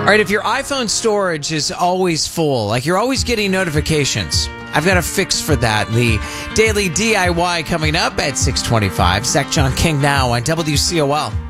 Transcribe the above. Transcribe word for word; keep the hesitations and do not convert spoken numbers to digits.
All right, if your iPhone storage is always full, like you're always getting notifications, I've got a fix for that. The Daily D I Y coming up at six twenty-five. Zach John King now on W C O L.